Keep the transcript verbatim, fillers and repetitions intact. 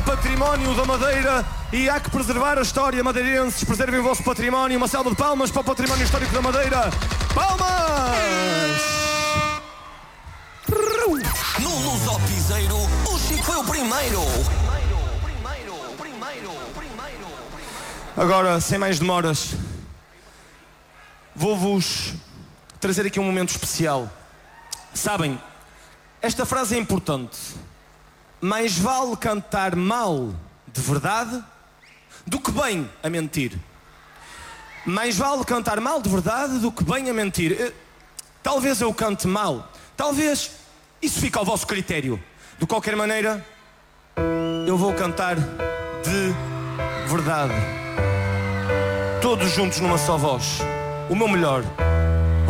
património da Madeira e há que preservar a história. Madeirenses, preservem o vosso património. Uma salva de palmas para o património histórico da Madeira. Palmas! No Luz ao Piseiro, o Chico foi o primeiro. Agora, sem mais demoras, vou-vos trazer aqui um momento especial. Sabem, esta frase é importante. Mais vale cantar mal de verdade do que bem a mentir. Mais vale cantar mal de verdade do que bem a mentir. Talvez eu cante mal, talvez isso fique ao vosso critério. De qualquer maneira, eu vou cantar de verdade. Todos juntos numa só voz. O meu melhor.